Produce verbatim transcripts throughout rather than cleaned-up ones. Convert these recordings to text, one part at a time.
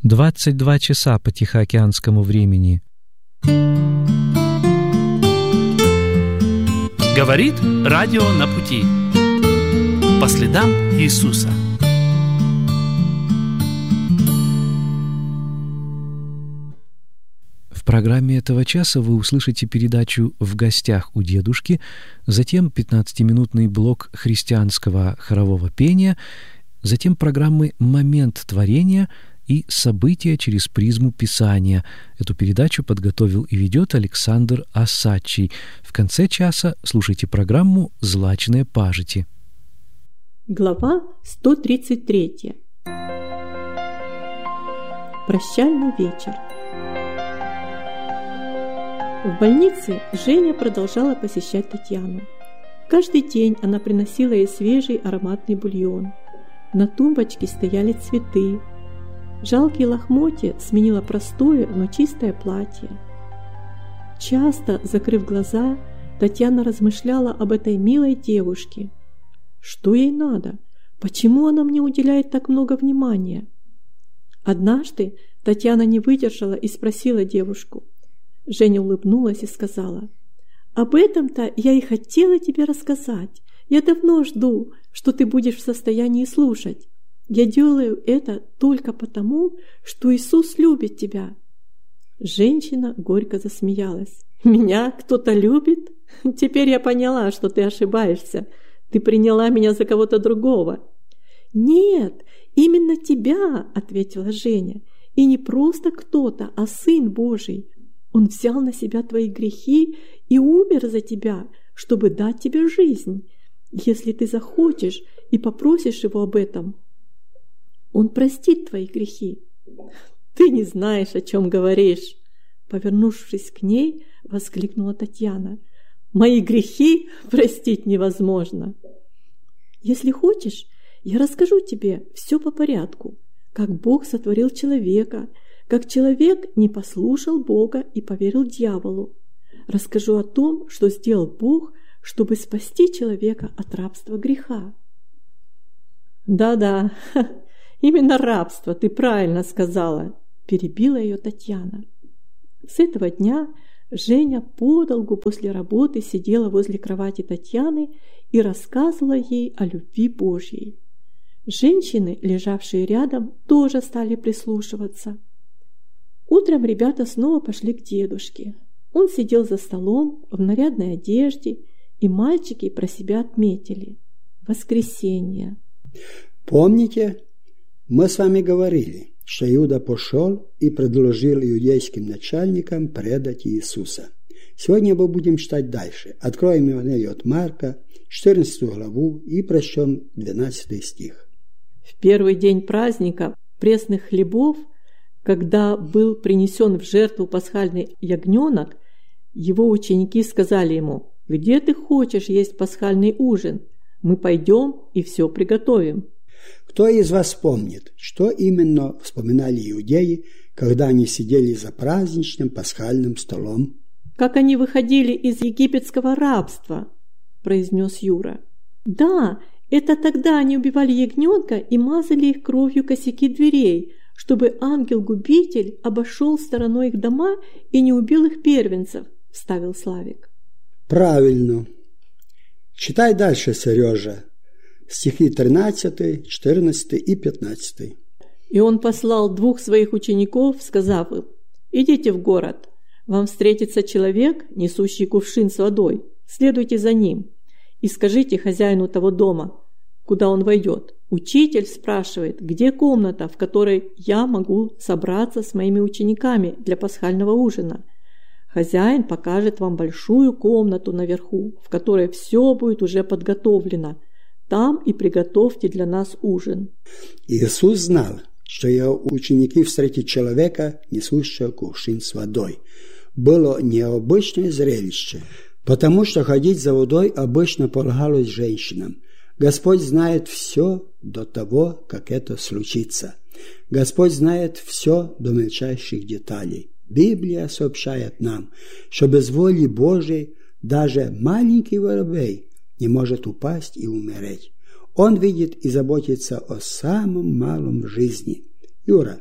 двадцать два часа по тихоокеанскому времени. Говорит радио на пути. По следам Иисуса. В программе этого часа вы услышите передачу «В гостях у дедушки», затем пятнадцатиминутный блок христианского хорового пения, затем программы «Момент творения» и «События через призму Писания». Эту передачу подготовил и ведет Александр Осадчий. В конце часа слушайте программу «Злачные пажити». Глава сто тридцать три. Прощальный вечер. В больнице Женя продолжала посещать Татьяну. Каждый день она приносила ей свежий ароматный бульон. На тумбочке стояли цветы. Жалкие лохмотья сменило простое, но чистое платье. Часто, закрыв глаза, Татьяна размышляла об этой милой девушке. Что ей надо? Почему она мне уделяет так много внимания? Однажды Татьяна не выдержала и спросила девушку. Женя улыбнулась и сказала: «Об этом-то я и хотела тебе рассказать. Я давно жду, что ты будешь в состоянии слушать. Я делаю это только потому, что Иисус любит тебя». Женщина горько засмеялась. «Меня кто-то любит? Теперь я поняла, что ты ошибаешься. Ты приняла меня за кого-то другого». «Нет, именно тебя», — ответила Женя. «И не просто кто-то, а Сын Божий. Он взял на себя твои грехи и умер за тебя, чтобы дать тебе жизнь. Если ты захочешь и попросишь Его об этом, Он простит твои грехи». «Ты не знаешь, о чем говоришь», — повернувшись к ней, воскликнула Татьяна. «Мои грехи простить невозможно». «Если хочешь, я расскажу тебе все по порядку, как Бог сотворил человека, как человек не послушал Бога и поверил дьяволу. Расскажу о том, что сделал Бог, чтобы спасти человека от рабства греха». «Да-да, именно рабство, ты правильно сказала», – перебила ее Татьяна. С этого дня Женя подолгу после работы сидела возле кровати Татьяны и рассказывала ей о любви Божьей. Женщины, лежавшие рядом, тоже стали прислушиваться. Утром ребята снова пошли к дедушке. Он сидел за столом в нарядной одежде, и мальчики про себя отметили: воскресенье. Помните, мы с вами говорили, что Иуда пошел и предложил иудейским начальникам предать Иисуса. Сегодня мы будем читать дальше. Откроем Евангелие от Марка, четырнадцатую главу, и прочтем двенадцатый стих. В первый день праздника пресных хлебов, когда был принесен в жертву пасхальный ягненок, его ученики сказали ему: «Где ты хочешь есть пасхальный ужин? Мы пойдем и все приготовим». Кто из вас помнит, что именно вспоминали иудеи, когда они сидели за праздничным пасхальным столом? «Как они выходили из египетского рабства», – произнес Юра. «Да, это тогда они убивали ягненка и мазали их кровью косяки дверей, чтобы ангел-губитель обошел стороной их дома и не убил их первенцев», – вставил Славик. Правильно. Читай дальше, Сережа. Стихи тринадцатый, четырнадцатый и пятнадцатый. «И он послал двух своих учеников, сказав им: идите в город, вам встретится человек, несущий кувшин с водой, следуйте за ним, и скажите хозяину того дома, куда он войдет: учитель спрашивает, где комната, в которой я могу собраться с моими учениками для пасхального ужина. Хозяин покажет вам большую комнату наверху, в которой все будет уже подготовлено. Там и приготовьте для нас ужин». Иисус знал, что его ученики встретят человека, несущего кувшин с водой. Было необычное зрелище, потому что ходить за водой обычно полагалось женщинам. Господь знает все до того, как это случится. Господь знает все до мельчайших деталей. Библия сообщает нам, что без воли Божией даже маленький воробей не может упасть и умереть. Он видит и заботится о самом малом в жизни. Юра,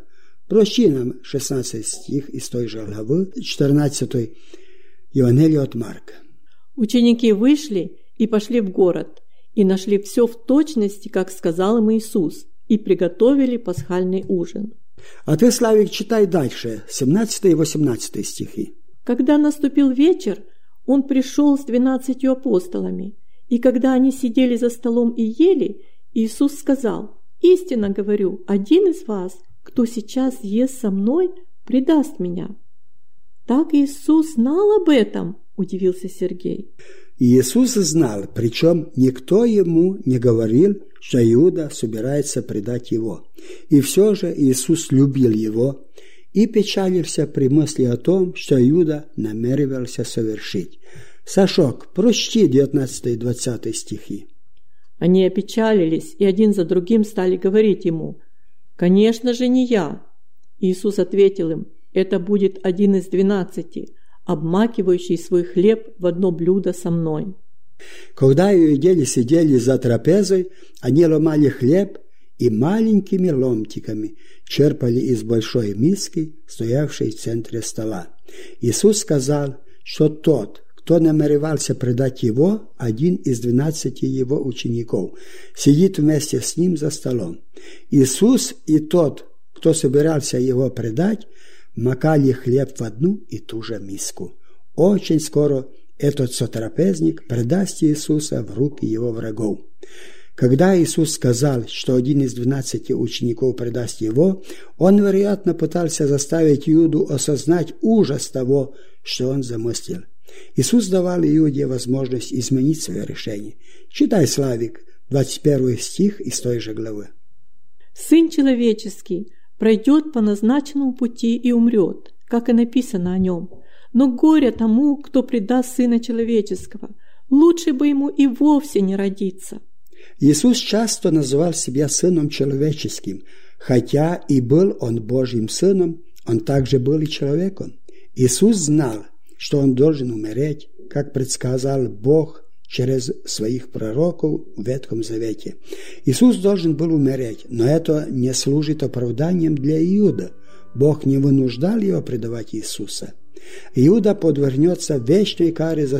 Прочти нам шестнадцатый стих из той же главы, четырнадцатый Евангелие от Марка. Ученики вышли и пошли в город, и нашли все в точности, как сказал им Иисус, и приготовили пасхальный ужин. А ты, Славик, читай дальше, семнадцатый и восемнадцатый стихи. Когда наступил вечер, он пришел с двенадцатью апостолами, и когда они сидели за столом и ели, Иисус сказал: «Истинно говорю, один из вас, кто сейчас ест со мной, предаст меня». «Так Иисус знал об этом?» – удивился Сергей. Иисус знал, причем никто ему не говорил, что Иуда собирается предать его. И все же Иисус любил его и печалился при мысли о том, что Иуда намеревался совершить. Сашок, прочти девятнадцатый и двадцатый стихи. Они опечалились и один за другим стали говорить ему: «Конечно же не я». Иисус ответил им: «Это будет один из двенадцати, обмакивающий свой хлеб в одно блюдо со мной». Когда иудеи сидели за трапезой, они ломали хлеб и маленькими ломтиками черпали из большой миски, стоявшей в центре стола. Иисус сказал, что тот, кто намеревался предать его, один из двенадцати его учеников, сидит вместе с ним за столом. Иисус и тот, кто собирался его предать, макали хлеб в одну и ту же миску. Очень скоро этот сотрапезник предаст Иисуса в руки его врагов. Когда Иисус сказал, что один из двенадцати учеников предаст его, он, вероятно, пытался заставить Иуду осознать ужас того, что он замыслил. Иисус давал Иуде возможность изменить свое решение. Читай, Славик, двадцать первый стих из той же главы. «Сын человеческий пройдет по назначенному пути и умрет, как и написано о нем. Но горе тому, кто предаст Сына Человеческого. Лучше бы ему и вовсе не родиться». Иисус часто называл себя Сыном Человеческим. Хотя и был Он Божьим Сыном, Он также был и человеком. Иисус знал, что Он должен умереть, как предсказал Бог через своих пророков в Ветхом Завете. Иисус должен был умереть, но это не служит оправданием для Иуда. Бог не вынуждал его предавать Иисуса. Иуда подвергнется вечной каре за